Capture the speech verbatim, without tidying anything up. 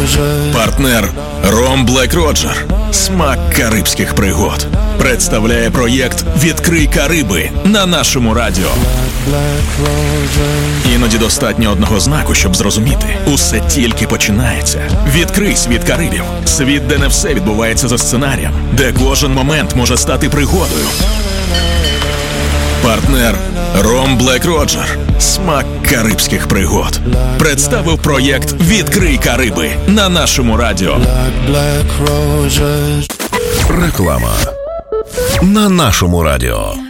Партнер Ром Блек Роджер. Смак карибських пригод. Представляє проєкт «Відкрий Кариби» на нашому радіо. Іноді достатньо одного знаку, щоб зрозуміти. Усе тільки починається. Відкрий світ Карибів. Світ, де не все відбувається за сценарієм. Де кожен момент може стати пригодою. Партнер Ром Блек Роджер. Смак карибських пригод. Представив проєкт «Відкрий Кариби» на нашому радіо. Реклама на нашому радіо.